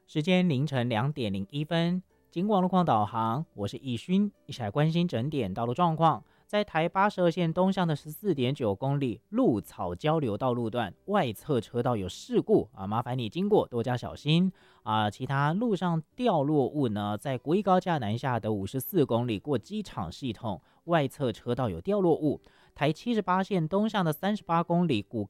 时间凌晨2点01分，经网路况导航，我是易勋，一起来关心整点道路状况。在台82线东向的14.9公里鹿草交流道路段外侧车道有事故麻烦你经过多加小心其他路上掉落物呢，在国一高架南下的54公里过机场系统外侧车道有掉落物。台78线东向的38公里古